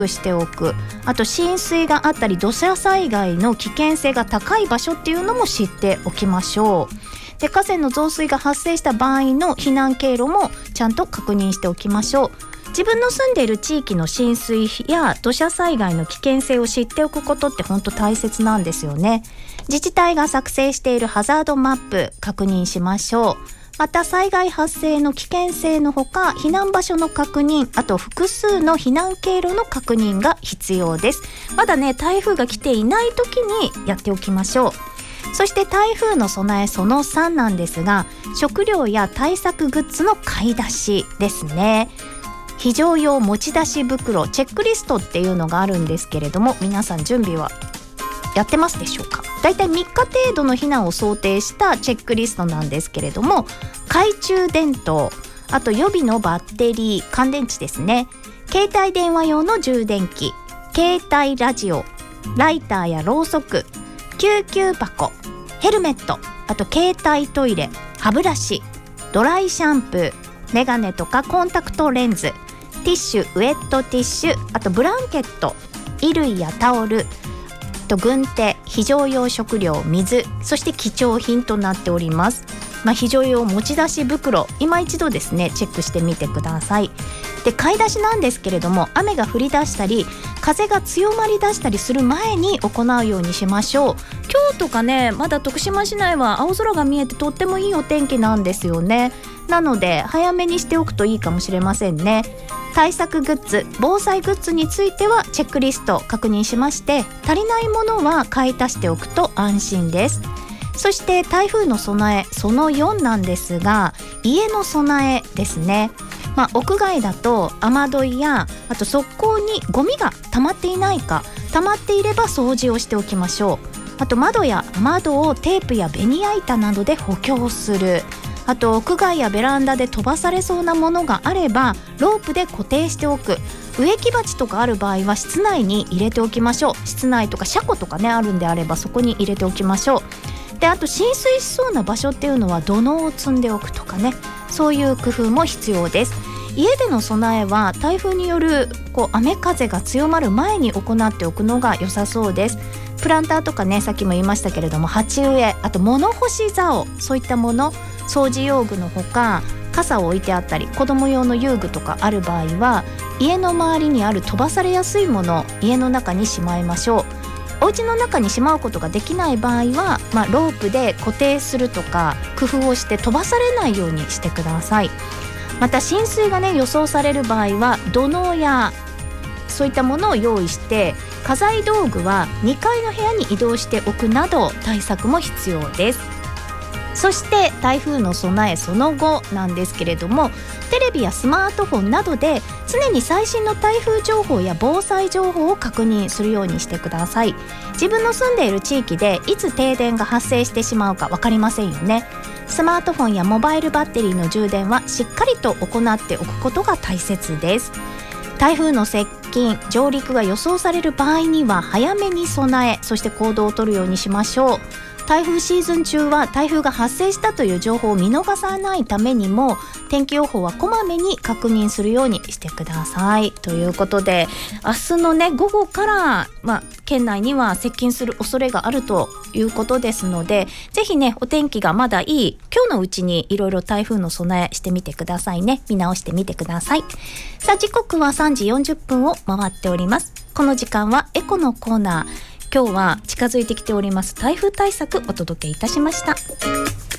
しておく。あと浸水があったり土砂災害の危険性が高い場所っていうのも知っておきましょう。で、河川の増水が発生した場合の避難経路もちゃんと確認しておきましょう。自分の住んでいる地域の浸水や土砂災害の危険性を知っておくことって本当大切なんですよね。自治体が作成しているハザードマップ確認しましょう。また災害発生の危険性のほか避難場所の確認、あと複数の避難経路の確認が必要です。まだね、台風が来ていない時にやっておきましょう。そして台風の備えその3なんですが、食料や対策グッズの買い出しですね。非常用持ち出し袋チェックリストっていうのがあるんですけれども、皆さん準備はやってますでしょうか。だいたい3日程度の避難を想定したチェックリストなんですけれども、懐中電灯、あと予備のバッテリー、乾電池ですね、携帯電話用の充電器、携帯ラジオ、ライターやろうそく、救急箱、ヘルメット、あと携帯トイレ、歯ブラシ、ドライシャンプー、メガネとかコンタクトレンズ、ティッシュ、ウェットティッシュ、あとブランケット、衣類やタオル、軍手、非常用食料、水、そして貴重品となっております。非常用持ち出し袋、今一度ですねチェックしてみてください。で、買い出しなんですけれども、雨が降り出したり風が強まり出したりする前に行うようにしましょう。今日とかね、まだ徳島市内は青空が見えてとってもいいお天気なんですよね。なので早めにしておくといいかもしれませんね。対策グッズ、防災グッズについてはチェックリスト確認しまして、足りないものは買い足しておくと安心です。そして台風の備えその4なんですが、家の備えですね。屋外だと雨どいや、あと側溝にゴミが溜まっていないか、溜まっていれば掃除をしておきましょう。あと窓をテープやベニヤ板などで補強する。あと屋外やベランダで飛ばされそうなものがあればロープで固定しておく。植木鉢とかある場合は室内に入れておきましょう。室内とか車庫とかねあるんであればそこに入れておきましょう。で、あと浸水しそうな場所っていうのは土のを積んでおくとかね、そういう工夫も必要です。家での備えは台風による雨風が強まる前に行っておくのが良さそうです。プランターとかね、さっきも言いましたけれども鉢植え、あと物干し竿、そういったもの、掃除用具のほか傘を置いてあったり子供用の遊具とかある場合は家の周りにある飛ばされやすいものを家の中にしまいましょう。お家の中にしまうことができない場合は、ロープで固定するとか工夫をして飛ばされないようにしてください。また浸水がね予想される場合は土のうやそういったものを用意して、家財道具は2階の部屋に移動しておくなど対策も必要です。そして台風の備えその後なんですけれども、テレビやスマートフォンなどで常に最新の台風情報や防災情報を確認するようにしてください。自分の住んでいる地域でいつ停電が発生してしまうか分かりませんよね。スマートフォンやモバイルバッテリーの充電はしっかりと行っておくことが大切です。台風の接近上陸が予想される場合には早めに備え、そして行動を取るようにしましょう。台風シーズン中は台風が発生したという情報を見逃さないためにも天気予報はこまめに確認するようにしてください。ということで明日のね午後から、県内には接近する恐れがあるということですので、ぜひねお天気がまだいい今日のうちにいろいろ台風の備えしてみてくださいね。見直してみてください。さあ時刻は3時40分を回っております。この時間はエコのコーナー、今日は近づいてきております台風対策お届けいたしました。